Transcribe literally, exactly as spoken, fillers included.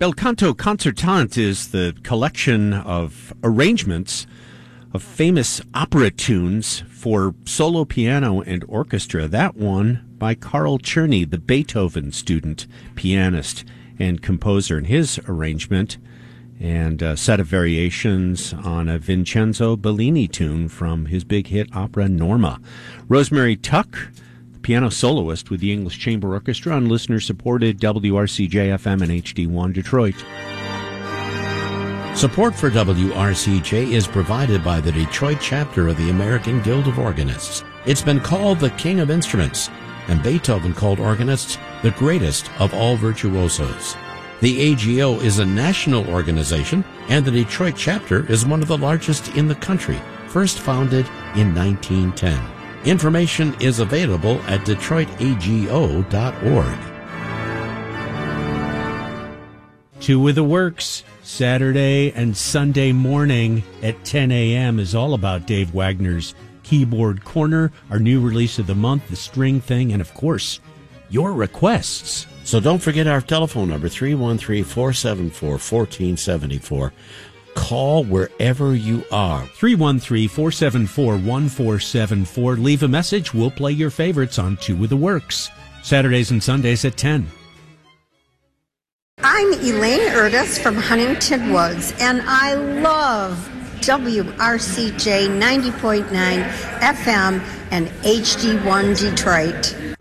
Bel Canto Concertante is the collection of arrangements of famous opera tunes for solo piano and orchestra. That one by Carl Czerny, the Beethoven student, pianist and composer, in his arrangement, and a set of variations on a Vincenzo Bellini tune from his big hit opera Norma. Rosemary Tuck, piano soloist with the English Chamber Orchestra on listener-supported W R C J F M and H D one Detroit. Support for W R C J is provided by the Detroit chapter of the American Guild of Organists. It's been called the King of Instruments, and Beethoven called organists the greatest of all virtuosos. The A G O is a national organization, and the Detroit chapter is one of the largest in the country, first founded in nineteen ten. Information is available at detroit a g o dot org. Two with the Works, Saturday and Sunday morning at ten a.m. is all about Dave Wagner's Keyboard Corner, our new release of the month, The String Thing, and of course, your requests. So don't forget our telephone number, three one three, four seven four, one four seven four. Call wherever you are. three one three, four seven four, one four seven four. Leave a message. We'll play your favorites on Two with the Works. Saturdays and Sundays at ten. I'm Elaine Erdis from Huntington Woods, and I love W R C J ninety point nine F M and H D one Detroit.